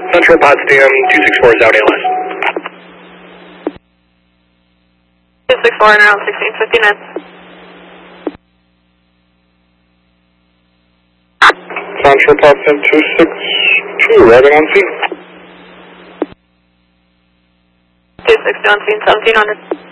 Central Potsdam 264 is out ALS. 264 and around 1659. Central Potsdam 262, arriving on scene. 260 on scene, 1700.